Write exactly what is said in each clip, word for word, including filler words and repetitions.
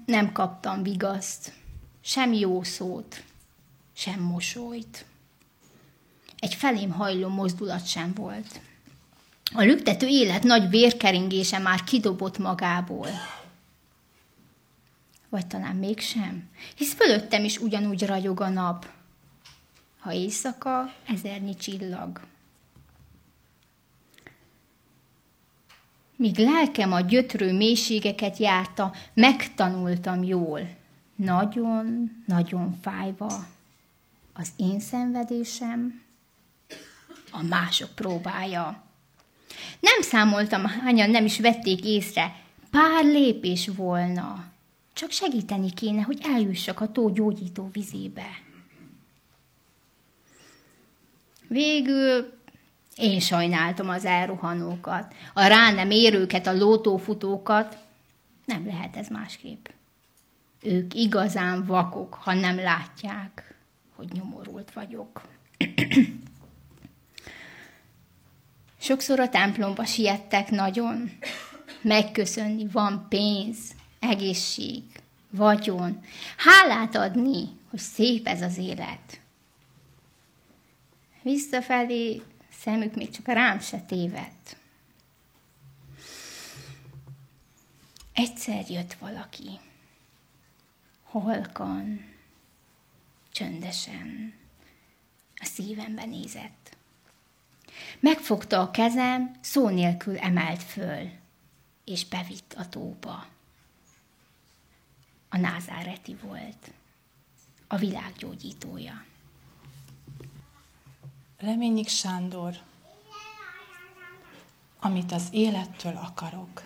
Nem kaptam vigaszt, sem jó szót, sem mosolyt. Egy felém hajló mozdulat sem volt. A lüktető élet nagy vérkeringése már kidobott magából. Vagy talán mégsem, hisz fölöttem is ugyanúgy ragyog a nap. Ha éjszaka, ezernyi csillag. Míg lelkem a gyötrő mélységeket járta, megtanultam jól. Nagyon-nagyon fájva az én szenvedésem, a mások próbája. Nem számoltam, hányan nem is vették észre, pár lépés volna. Csak segíteni kéne, hogy eljussak a tó gyógyító vizébe. Végül én sajnáltam az elrohanókat, a rá nem érőket, a lótófutókat. Nem lehet ez másképp. Ők igazán vakok, ha nem látják, hogy nyomorult vagyok. Sokszor a templomba siettek nagyon. Megköszönni, van pénz, egészség, vagyon. Hálát adni, hogy szép ez az élet. Visszafelé szemük még csak rám se tévedt. Egyszer jött valaki. Halkan, csöndesen, a szívembe nézett. Megfogta a kezem, szó nélkül emelt föl, és bevitt a tóba. A názáreti volt, a világ gyógyítója. Reményik Sándor, amit az élettől akarok.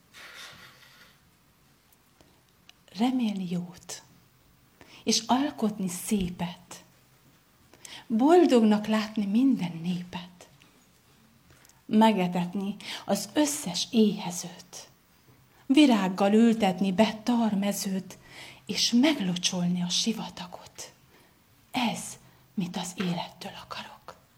Remélni jót, és alkotni szépet. Boldognak látni minden népet. Megetetni az összes éhezőt. Virággal ültetni be tarmezőt, és meglocsolni a sivatagot. Ez, mit az élettől akarok.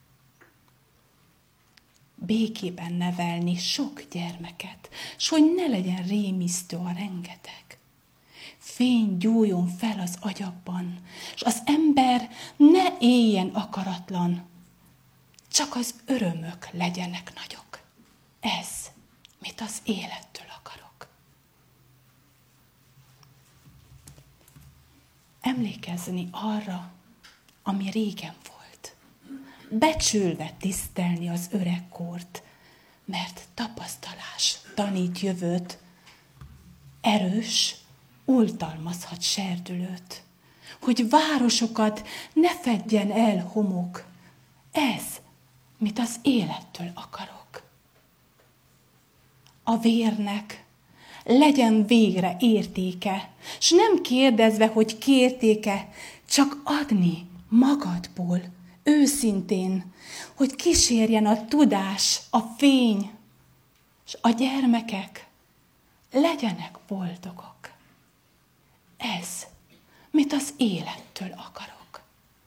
Békében nevelni sok gyermeket, s hogy ne legyen rémisztő a rengeteg. Fény gyújjon fel az agyakban, s az ember ne éljen akaratlan, csak az örömök legyenek nagyok. Ez, mit az élettől akarok. Emlékezni arra, ami régen volt. Becsülve tisztelni az öregkort, mert tapasztalás tanít jövőt. Erős, oltalmazhat serdülőt, hogy városokat ne fedjen el homok. Ez, mit az élettől akarok. A vérnek legyen végre értéke, s nem kérdezve, hogy kértéke, csak adni magadból, őszintén, hogy kísérjen a tudás, a fény, s a gyermekek legyenek boldogok. Ez, mit az élettől akarok.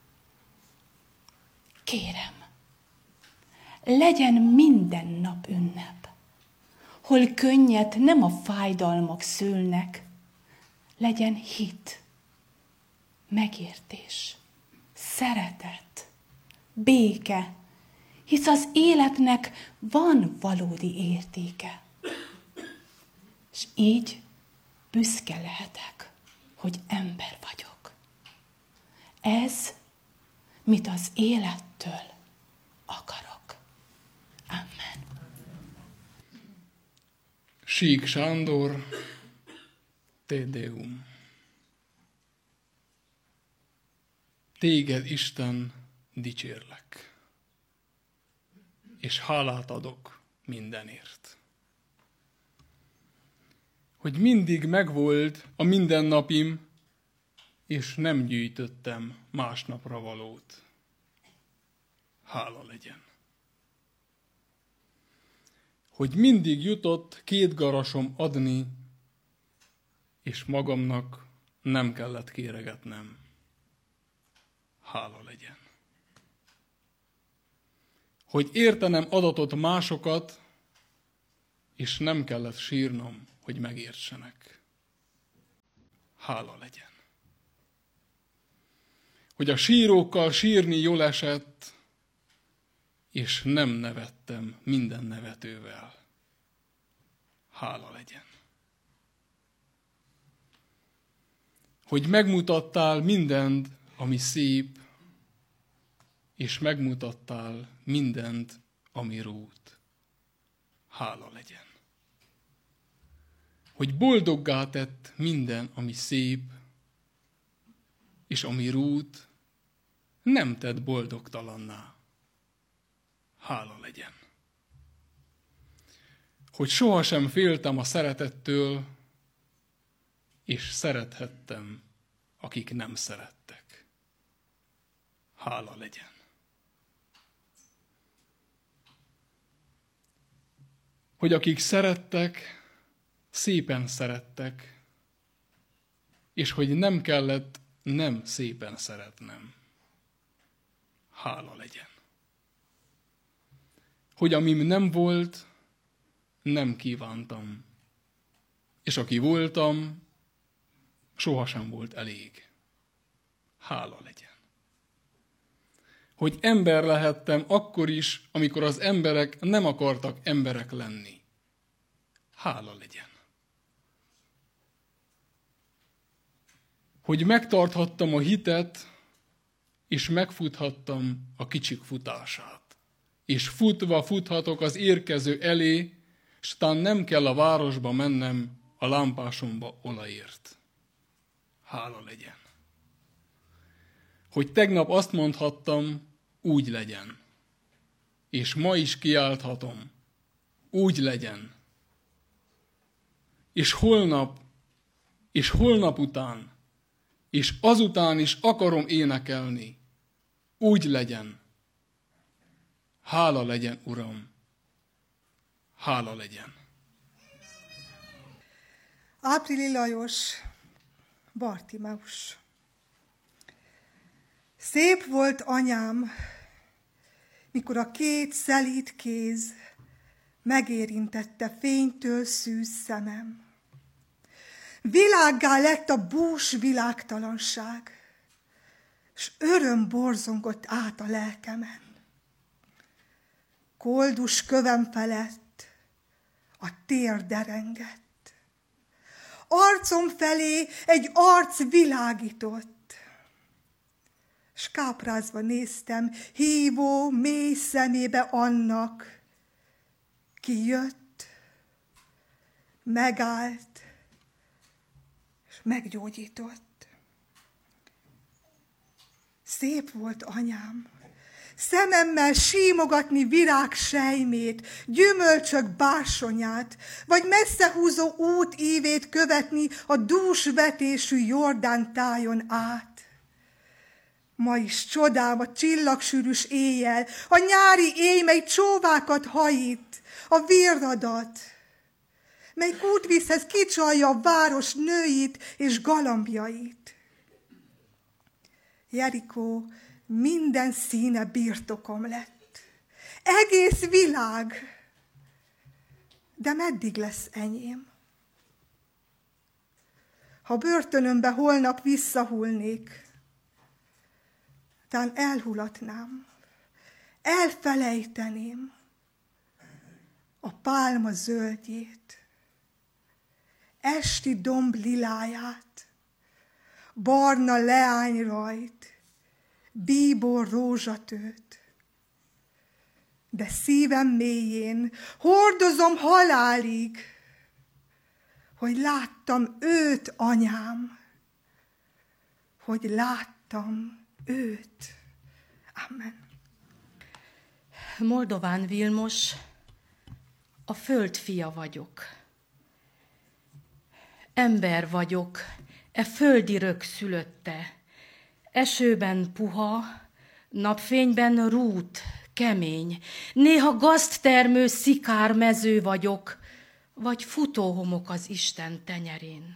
Kérem, legyen minden nap ünnep, hol könnyet nem a fájdalmak szülnek, legyen hit, megértés, szeretet, béke, hisz az életnek van valódi értéke. És így büszke lehetek, hogy ember vagyok. Ez, mit az élettől akarok. Amen. Sík Sándor, Te Deum. Téged, Isten, dicsérlek, és hálát adok mindenért. Hogy mindig megvolt a mindennapim, és nem gyűjtöttem másnapra valót. Hála legyen. Hogy mindig jutott két garasom adni, és magamnak nem kellett kéregetnem. Hála legyen. Hogy értenem adatot másokat, és nem kellett sírnom, hogy megértsenek. hála legyen. Hogy a sírókkal sírni jól esett, és nem nevettem minden nevetővel. Hála legyen. Hogy megmutattál mindent, ami szép, és megmutattál mindent, ami rót. Hála legyen. Hogy boldoggá tett minden, ami szép, és ami rót nem tett boldogtalanná. Hála legyen. Hogy sohasem féltem a szeretettől, és szerethettem, akik nem szerettek. Hála legyen. Hogy akik szerettek, szépen szerettek, és hogy nem kellett nem szépen szeretnem. Hála legyen. Hogy amim nem volt, nem kívántam, és aki voltam, sohasem volt elég. Hála legyen. Hogy ember lehettem akkor is, amikor az emberek nem akartak emberek lenni. Hála legyen. Hogy megtarthattam a hitet, és megfuthattam a kicsik futását. És futva futhatok az érkező elé, s tán nem kell a városba mennem a lámpásomba olajért. Hála legyen. Hogy tegnap azt mondhattam, úgy legyen. És ma is kiálthatom, úgy legyen. És holnap, és holnap után, és azután is akarom énekelni, úgy legyen. Hála legyen, Uram. Hála legyen. Áprili Lajos, Bartimeus. Szép volt anyám, mikor a két szelíd kéz megérintette fénytől szűz szemem. Világgá lett a bús világtalanság, s öröm borzongott át a lelkemen. Koldus kövem felett a tér derengett. Arcom felé egy arc világított, s káprázva néztem hívó, mély szemébe annak, ki jött, megállt, és meggyógyított. Szép volt anyám, szememmel símogatni virág sejmét, gyümölcsök bársonyát, vagy messzehúzó út ívét követni a dúsvetésű Jordán tájon át. Ma is csodálom a csillagsűrűs éjjel, a nyári éj, mely csóvákat hajít, a virradat, mely kútvízhez kicsalja a város nőit és galambjait. Jerikó minden színe birtokom lett. Egész világ. De meddig lesz enyém? Ha börtönömbe holnap visszahullnék, tán elhulatnám, elfelejteném a pálma zöldjét, esti domb liláját, barna leányrajt, bíbor rózsatőt. De szívem mélyén hordozom halálig, hogy láttam őt, anyám, hogy láttam őt. Amen. Moldován Vilmos, a föld fia vagyok. Ember vagyok, e földi rök szülötte. Esőben puha, napfényben rút, kemény. Néha gazttermő szikár mező vagyok, vagy futóhomok az Isten tenyerén.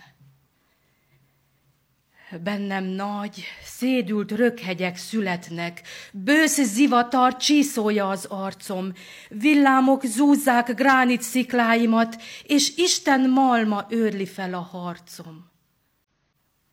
Bennem nagy, szédült rökhegyek születnek, bősz zivatar csíszolja az arcom, villámok zúzzák gránit szikláimat, és Isten malma őrli fel a harcom.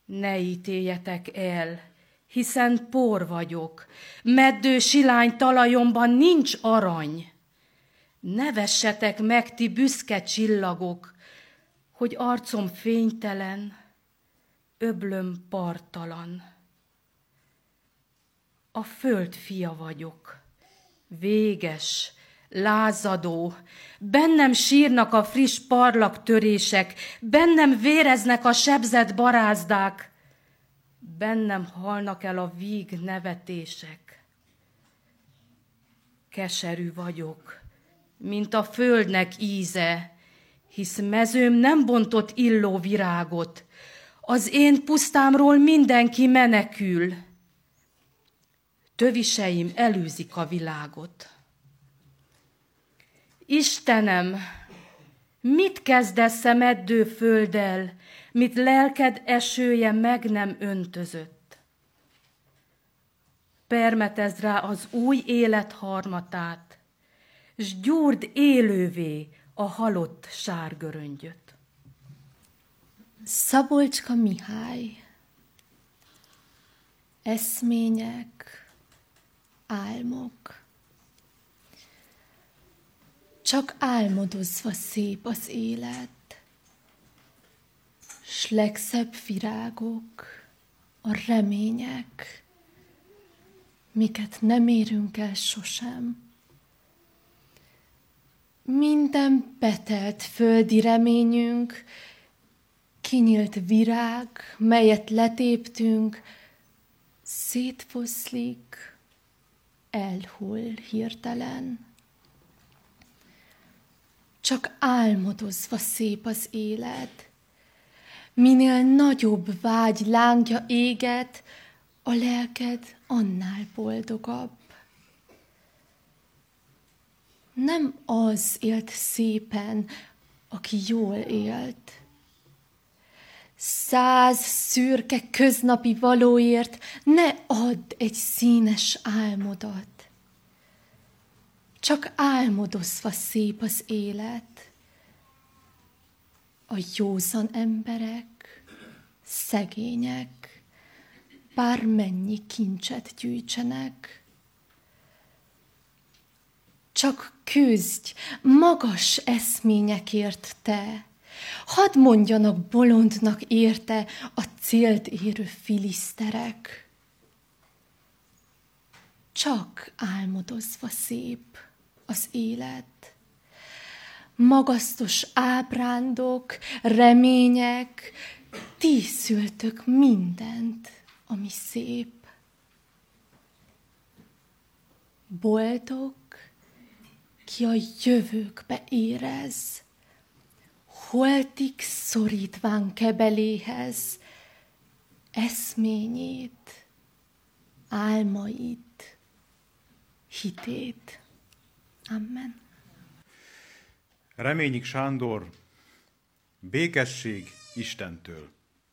Ne ítéljetek el, hiszen por vagyok, meddő silány talajomban nincs arany. Ne vessetek meg, ti büszke csillagok, hogy arcom fénytelen, öblöm parttalan. A föld fia vagyok, véges, lázadó, bennem sírnak a friss parlagtörések, bennem véreznek a sebzett barázdák, bennem halnak el a víg nevetések. Keserű vagyok, mint a földnek íze, hisz mezőm nem bontott illó virágot, az én pusztámról mindenki menekül. Töviseim elűzik a világot. Istenem, mit kezdesz a meddő földdel, mit lelked esője meg nem öntözött? Permetezd rá az új élet harmatát, s gyúrd élővé a halott sárgöröngyöt. Szabolcska Mihály. Eszmények, álmok. Csak álmodozva szép az élet, s legszebb virágok, a remények, miket nem érünk el sosem. Minden betelt földi reményünk, kinyílt virág, melyet letéptünk, szétfoszlik, elhull hirtelen. Csak álmodozva szép az élet, minél nagyobb vágy lángja éget, a lelked annál boldogabb. Nem az élt szépen, aki jól élt. Száz szürke köznapi valóért ne add egy színes álmodat. Csak álmodozva szép az élet. A józan emberek, szegények, bármennyi kincset gyűjtsenek. Csak küzdj magas eszményekért te, hadd mondjanak bolondnak érte a célt érő filiszterek. Csak álmodozva szép az élet. Magasztos ábrándok, remények, ti szültök mindent, ami szép. Boldog, ki a jövőkbe érez, holtig szorítván kebeléhez eszményét, álmait, hitét. Amen. Reményik Sándor, békesség Istentől.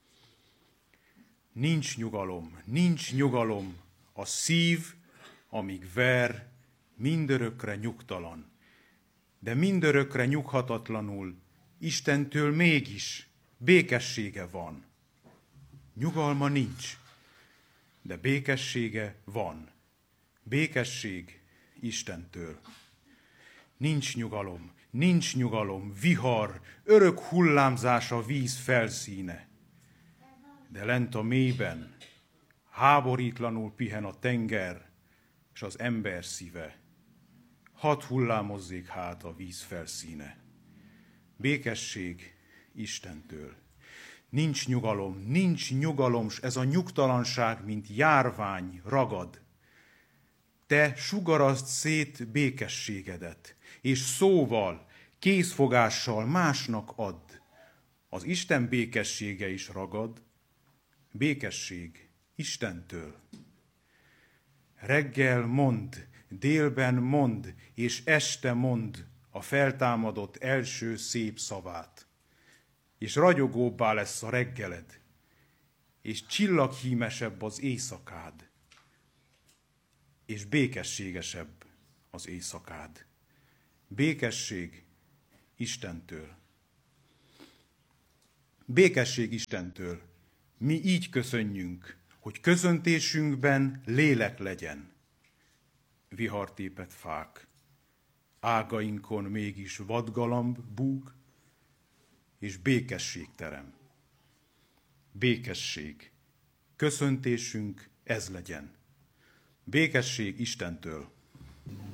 Nincs nyugalom, nincs nyugalom, a szív, amíg ver, mindörökre nyugtalan. De mindörökre nyughatatlanul Istentől mégis békessége van. Nyugalma nincs, de békessége van. Békesség Istentől. Nincs nyugalom, nincs nyugalom, vihar, örök hullámzás a víz felszíne. De lent a mélyben háborítlanul pihen a tenger, és az ember szíve. Hadd hullámozzék hát a víz felszíne. Békesség Istentől. Nincs nyugalom, nincs nyugalom, s ez a nyugtalanság, mint járvány ragad. Te sugarazd szét békességedet, és szóval, készfogással másnak add. Az Isten békessége is ragad, békesség Istentől. Reggel mond, délben mond, és este mond a feltámadott első szép szavát. És ragyogóbbá lesz a reggeled, és csillaghímesebb az éjszakád, és békességesebb az éjszakád. Békesség Istentől. Békesség Istentől. mi így köszönjünk, hogy köszöntésünkben lélek legyen. Vihartépet fák, ágainkon mégis vadgalamb búg, és békesség terem. Békesség. Köszöntésünk ez legyen. Békesség Istentől.